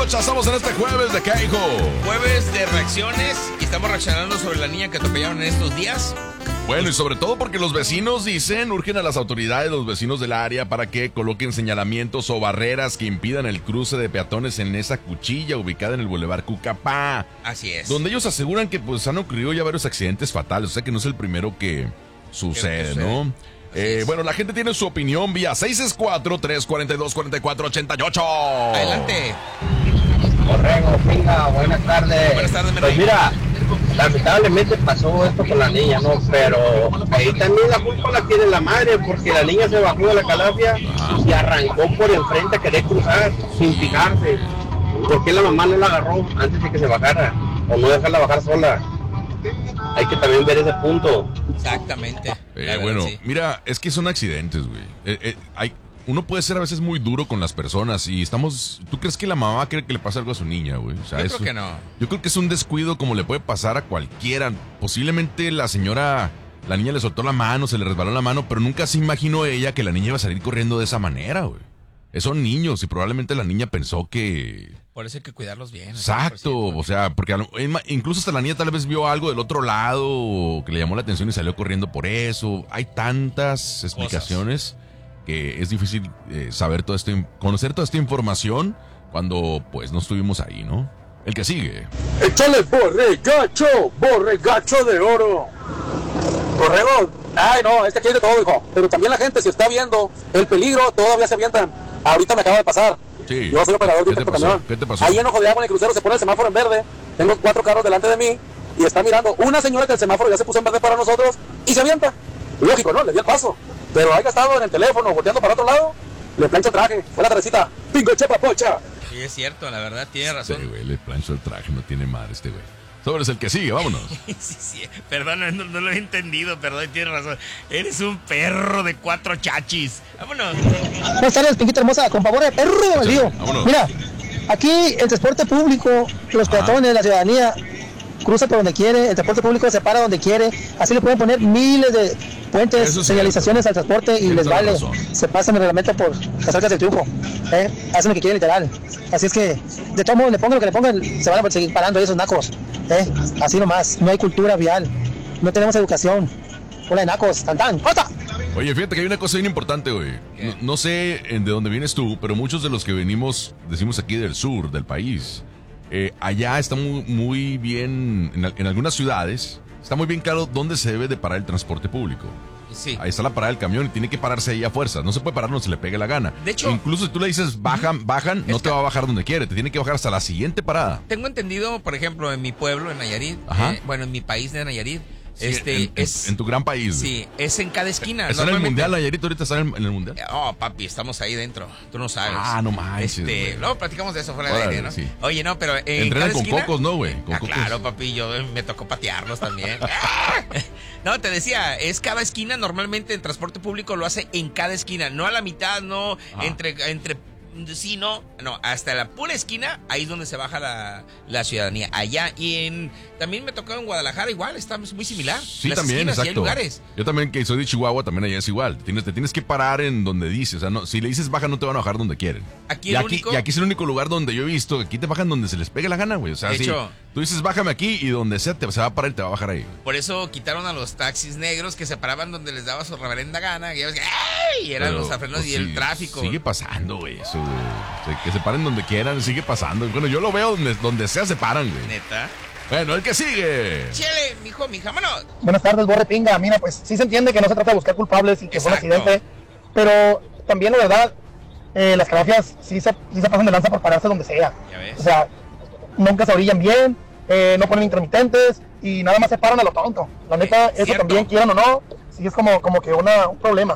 Pacocha, estamos en este jueves de ¿qué, hijo? Jueves de reacciones y estamos reaccionando sobre la niña que atropellaron en estos días. Bueno, y sobre todo porque los vecinos dicen, urgen a las autoridades, los vecinos del área, para que coloquen señalamientos o barreras que impidan el cruce de peatones en esa cuchilla ubicada en el Boulevard Cucapá. Así es. Donde ellos aseguran que pues han ocurrido ya varios accidentes fatales, o sea que no es el primero que sucede, ¿no? Bueno, la gente tiene su opinión vía 664-342-4488. Adelante. Borrego, Pinga, buenas tardes. Buenas tardes, Pues mira, lamentablemente pasó esto con la niña, ¿no? Pero ahí también la culpa la tiene la madre, porque la niña se bajó de la calafia y arrancó por enfrente a querer cruzar sin fijarse. ¿Por qué la mamá no la agarró antes de que se bajara? O no dejarla bajar sola. Hay que también ver ese punto. Exactamente. Bueno, sí. mira, es que son accidentes, güey. Uno puede ser a veces muy duro con las personas y estamos... ¿Tú crees que la mamá cree que le pasa algo a su niña, güey? O sea, Yo creo que no. Yo creo que es un descuido como le puede pasar a cualquiera. Posiblemente la niña le soltó la mano, se le resbaló la mano, pero nunca se imaginó ella que la niña iba a salir corriendo de esa manera, güey. Son niños y probablemente la niña pensó que... Por eso hay que cuidarlos bien. Exacto, o sea, porque incluso hasta la niña tal vez vio algo del otro lado que le llamó la atención y salió corriendo por eso. Hay tantas explicaciones que es difícil saber todo esto, conocer toda esta información cuando pues no estuvimos ahí, ¿no? El que sigue. ¡Échale borregacho de oro! Borrego, ay no, este quiere todo, hijo. Pero también la gente, si está viendo el peligro, todavía se avientan. Ahorita me acaba de pasar. Sí. Yo soy operador de un camión. ¿Qué te pasó? Ahí en Ojo de Agua en el crucero se pone el semáforo en verde. Tengo 4 carros delante de mí y está mirando una señora que el semáforo ya se puso en verde para nosotros y se avienta. Lógico, ¿no? Le di el paso. Pero haya estado en el teléfono, volteando para otro lado, le plancha el traje. Fue la Teresita. ¡Pingo chepa pocha! Sí, es cierto, la verdad, tiene razón. Sí, güey, le planchó el traje, no tiene madre este güey. Sobre el que sigue, vámonos. Sí, perdón, no lo he entendido, perdón, tienes razón. Eres un perro de 4 chachis. Vámonos. Buenas tardes, Pinguita hermosa, con favor de perro de baldío. Mira, aquí el transporte público, los peatones, la ciudadanía, cruza por donde quiere, el transporte público se para donde quiere, así le pueden poner miles de puentes, señalizaciones al transporte y les vale, se pasan el reglamento por las arcas del triunfo, hacen lo que quieren literal, así es que de todos modos le pongan lo que le pongan, se van a seguir parando esos nacos, así nomás, no hay cultura vial, no tenemos educación, hola de nacos, tan, ¡ota! Oye, fíjate que hay una cosa bien importante, güey. No sé de dónde vienes tú, pero muchos de los que decimos aquí del sur del país, allá está muy bien, en algunas ciudades, está muy bien claro dónde se debe de parar el transporte público. Sí. Ahí está la parada del camión y tiene que pararse ahí a fuerza. No se puede parar donde se le pegue la gana. De hecho, incluso si tú le dices bajan, no te va a bajar donde quiere. Te tiene que bajar hasta la siguiente parada. Tengo entendido, por ejemplo, en mi pueblo, en Nayarit, en mi país de Nayarit, sí, en tu gran país. Sí, es en cada esquina. ¿Está en el mundial, Nayarit? ¿Ahorita está en el mundial? Oh, papi, estamos ahí dentro. Tú no sabes. Ah, no manches. Luego platicamos de eso fuera de aire, ¿no? Sí. Oye, no, pero entrenan con cocos, ¿no, güey? Claro, papi, yo me tocó patearlos también. No, te decía, es cada esquina. Normalmente el transporte público lo hace en cada esquina, no a la mitad, no entre sí, no, hasta la pura esquina, ahí es donde se baja la ciudadanía. Allá también me tocó en Guadalajara, igual, está muy similar. Sí, las también, esquinas, exacto. hay lugares. Yo también, que soy de Chihuahua, también allá es igual. Te tienes que parar en donde dices. O sea, no, si le dices baja, no te van a bajar donde quieren. Aquí y aquí es el único lugar donde yo he visto que aquí te bajan donde se les pegue la gana, güey. O sea, si tú dices bájame aquí y donde sea se va a parar y te va a bajar ahí. Por eso quitaron a los taxis negros que se paraban donde les daba su reverenda gana. Y eran los afrenos y el tráfico. Sigue pasando, güey, eso, güey. Que se paren donde quieran, sigue pasando. Bueno, yo lo veo donde sea se paran, güey. ¿Neta? Bueno, el que sigue. Chele, mijo, mija, vámonos. Buenas tardes, Borre Pinga. Mira, pues sí se entiende que no se trata de buscar culpables y que fue un accidente, pero también la verdad, las calafias sí se pasan de lanza por pararse donde sea. ¿Ya ves? O sea, nunca se orillan bien, no ponen intermitentes y nada más se paran a lo tonto. La neta, eso cierto. también, quieran o no, sí es como que un problema.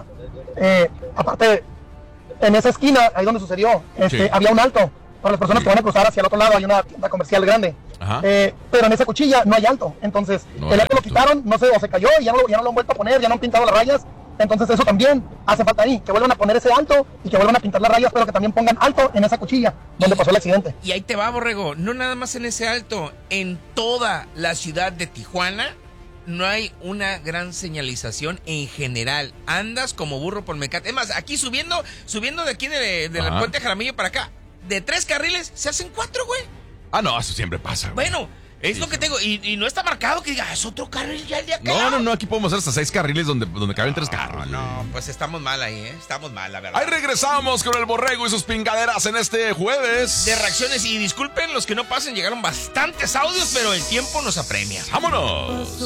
Aparte, en esa esquina, ahí donde sucedió, había un alto para las personas que van a cruzar hacia el otro lado, hay una tienda comercial grande. Pero en esa cuchilla no hay alto, entonces el alto lo quitaron, no sé, o se cayó y ya no lo han vuelto a poner, ya no han pintado las rayas, entonces eso también hace falta ahí, que vuelvan a poner ese alto y que vuelvan a pintar las rayas, pero que también pongan alto en esa cuchilla donde pasó el accidente. Y ahí te va, Borrego, no nada más en ese alto, en toda la ciudad de Tijuana no hay una gran señalización en general. Andas como burro por mecate. Es más, aquí subiendo de aquí del puente Jaramillo para acá, de 3 carriles se hacen 4, güey. Ah, no, eso siempre pasa, güey. Bueno, es lo que tengo. Y no está marcado que diga, es otro carril ya el día que. No, aquí podemos hacer hasta 6 carriles donde caben 3 carros. No, pues estamos mal ahí, ¿eh? Estamos mal, la verdad. Ahí regresamos con el Borrego y sus pingaderas en este jueves. De reacciones, y disculpen los que no pasen, llegaron bastantes audios, pero el tiempo nos apremia. ¡Vámonos!